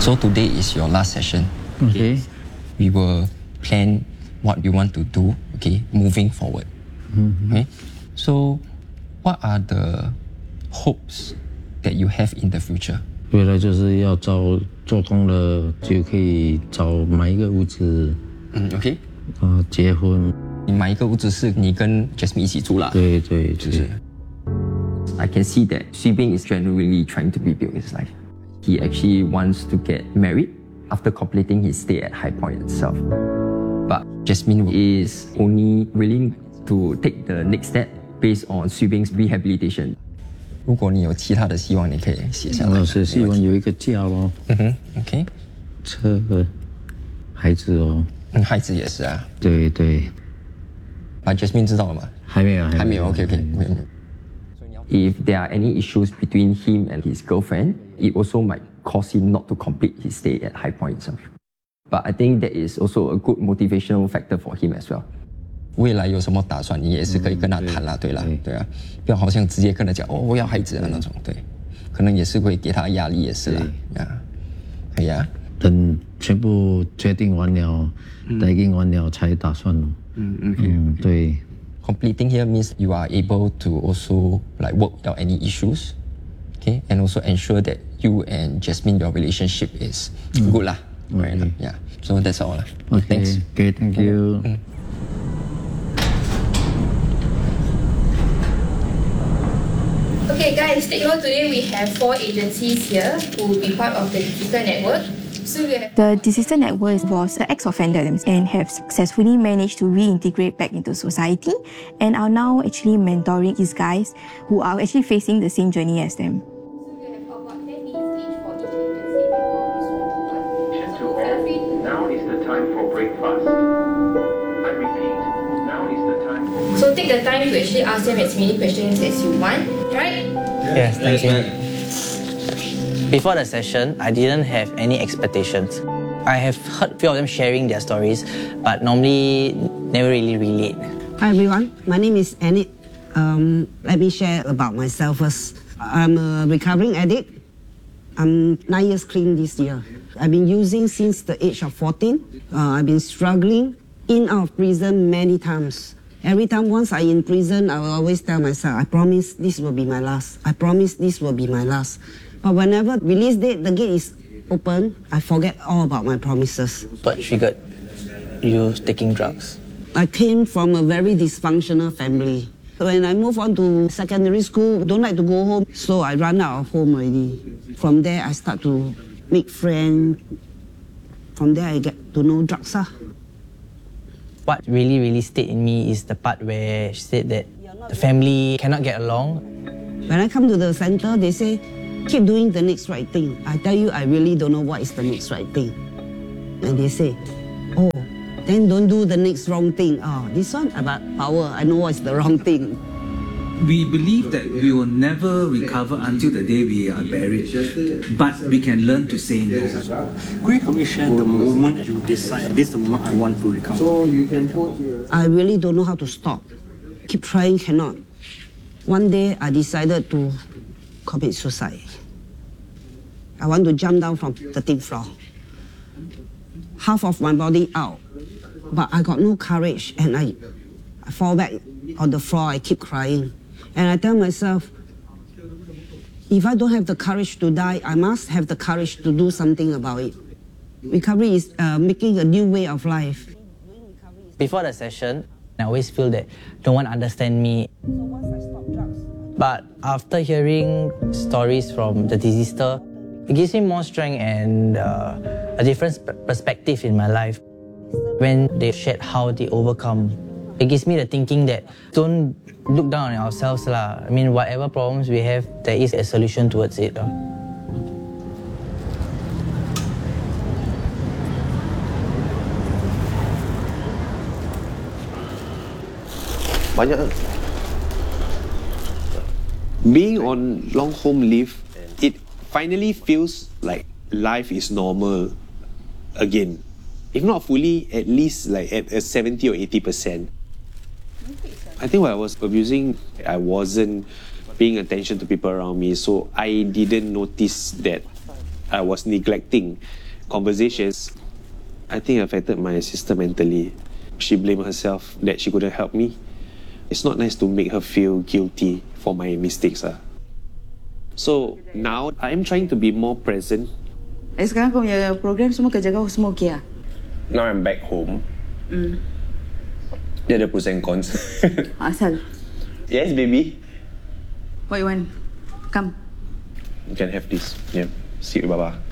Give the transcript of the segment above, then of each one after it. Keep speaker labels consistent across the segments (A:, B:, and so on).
A: So today is your last session.
B: Okay.
A: We will plan what we want to do, okay, moving forward. Okay. So what are the hopes that you have in the future?
B: 未来就是要找做工了，就可以找买一个屋子
A: ，OK，
B: 结婚。
A: 你买一个屋子是你跟 Jasmine 一起住啦？
B: 对对，就是。
A: I can see that Xubing is genuinely trying to rebuild his life. He actually wants to get married after completing his stay at High Point itself. But Jasmine is only willing to take the next step based on Xubing's rehabilitation. 如果你有其他的希望，你可以写下来。
B: 我是希望有一个家咯。
A: OK。
B: 车和孩子哦。
A: 孩子也是啊。
B: 对对。
A: 把 Jasmine 知道了吗？
B: 还没有，
A: 还没有。OK。If there are any issues between him and his girlfriend, it also might cause him not to complete his stay at High Point itself. But I think that is also a good motivational factor for him as well. 未来有什么打算，你也是可以跟他谈啦，对啦，对啊，不要好像直接跟他讲我要孩子啊那种，对，可能也是会给他压力也是啦，可以啊。
B: 等全部决定完了，答应完了才打算咯。对。
A: Completing here means you are able to also like work without any issues, okay, and also ensure that you and Jasmine, your relationship is good lah. Right? Yeah. So that's all lah.
B: Okay.
A: Thanks.
B: Okay. Thank you.
C: Okay, guys. Take note. Today we have 4 agencies here who will be part of the digital network.
D: The Disaster Network was an ex-offender and have successfully managed to reintegrate back into society and are now actually mentoring these guys who are actually facing the same journey as them.
E: Now is the time for breakfast. I repeat, now is the time for...
C: So take the time to actually ask them as many questions as you want, right?
F: Yes, thank you. Before the session, I didn't have any expectations. I have heard a few of them sharing their stories, but normally never really relate.
G: Hi everyone, my name is Annette. Let me share about myself first. I'm a recovering addict. I'm 9 years clean this year. I've been using since the age of 14. I've been struggling in out of prison many times. Every time once I'm in prison, I will always tell myself, I promise this will be my last. I promise this will be my last. But whenever release date, the gate is open, I forget all about my promises.
F: What triggered you taking drugs?
G: I came from a very dysfunctional family. When I moved on to secondary school, don't like to go home, so I run out of home already. From there, I start to make friends. From there, I get to know drugs.
F: What really stayed in me is the part where she said that the family cannot get along.
G: When I come to the center, they say, keep doing the next right thing. I tell you, I really don't know what is the next right thing. And they say, oh, then don't do the next wrong thing. Oh, this one about power. I know what's the wrong thing.
H: We believe that we will never recover until the day we are buried, but we can learn to say no.
I: Could you help me share the moment you decide this is the moment I want to recover?
G: So you can I really don't know how to stop. Keep trying, cannot. One day I decided to commit suicide. I want to jump down from the 13th floor. Half of my body out, but I got no courage and I fall back on the floor, I keep crying. And I tell myself, if I don't have the courage to die, I must have the courage to do something about it. Recovery is making a new way of life.
F: Before the session, I always feel that no one understands me. But after hearing stories from the disaster, it gives me more strength and a different perspective in my life. When they shared how they overcome, it gives me the thinking that don't look down on ourselves lah. I mean, whatever problems we have, there is a solution towards it.
J: Banyak. Being on long home leave, it finally feels like life is normal again. If not fully, at least like at a 70 or 80%. I think when I was abusing, I wasn't paying attention to people around me, so I didn't notice that I was neglecting conversations. I think it affected my sister mentally. She blamed herself that she couldn't help me. It's not nice to make her feel guilty for my mistakes. So now I'm trying to be more present.
K: Sekarang kau punya program semua kerja kau semua okey lah?
J: Now I'm back home. Dia ada pros and cons.
K: Asal?
J: Yes, baby.
K: What you want? Come.
J: You can have this. Yeah. Sit with Baba.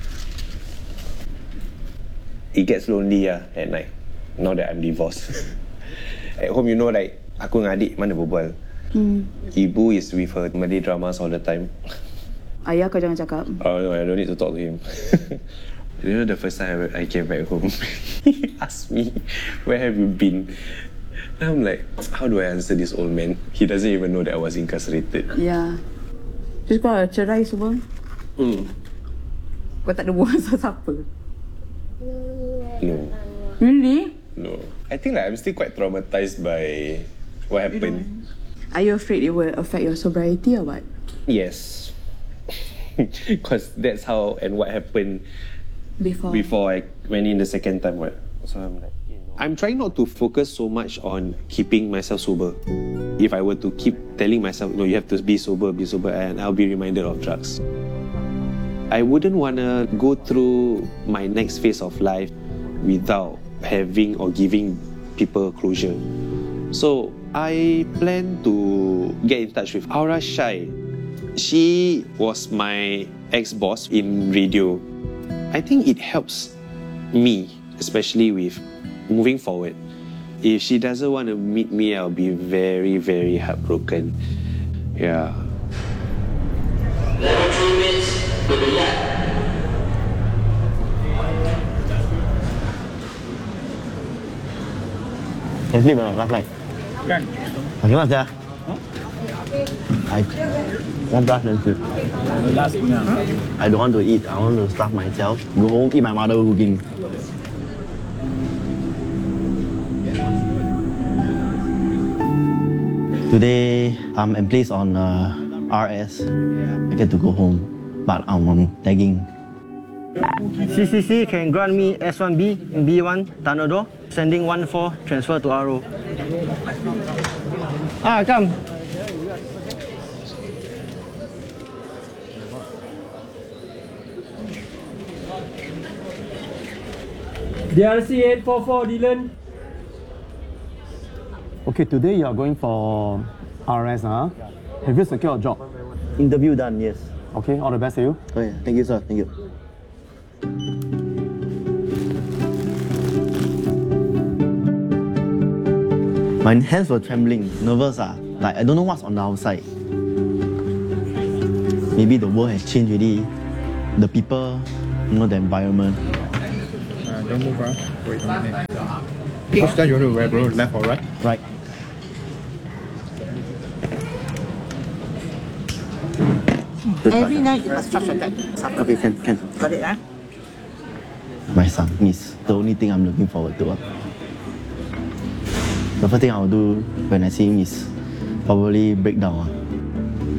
J: It gets lonely at night. Now that I'm divorced. At home, you know, like, aku dengan adik mana berbual. Ibu is with her Malay dramas all the time.
K: Ayah kau jangan cakap.
J: Oh no, I don't need to talk to him. You know, the first time I came back home, he asked me, where have you been? And I'm like, how do I answer this old man? He doesn't even know that I was incarcerated.
K: Ya. Terus kau cerai semua? Kau tak ada buang siapa?
J: No.
K: Really?
J: No. I think like I'm still quite traumatized by what happened.
K: Are you afraid it will affect your sobriety or what?
J: Yes. Because that's how and what happened before I went in the second time. What? So I'm like, I'm trying not to focus so much on keeping myself sober. If I were to keep telling myself, no, you have to be sober, and I'll be reminded of drugs. I wouldn't want to go through my next phase of life without having or giving people closure. So I plan to get in touch with Aura Shai. She was my ex-boss in radio. I think it helps me, especially with moving forward. If she doesn't want to meet me, I'll be very, very heartbroken. Yeah.
L: Can sleep or not last night?
I: Kan?
L: I cannot sia. I want brush then sleep.
I: Last punya.
L: I don't want to eat. I want to starve myself. Go home, eat my mother cooking. Today, I'm placed on RS. I get to go home, but I'm on tagging. CCC can grant me S1B in B1 tunnel door, sending 1-4 transfer to RO. Come.
M: DRC 844 Dylan.
N: Okay, today you are going for RS, huh? Have you secured a job?
L: Interview done, yes.
N: Okay, all the best to you.
L: Oh yeah, thank you, sir. Thank you. My hands were trembling, nervous. Like I don't know what's on the outside. Maybe the world has changed already. The people, the environment.
I: Don't move, wait a minute. Which side you want to wear, bro? Left or right?
L: Right.
G: Every night you must touch that.
L: Okay, can.
G: Got it,
L: My son is the only thing I'm looking forward to. The first thing I'll do when I see him is probably break down.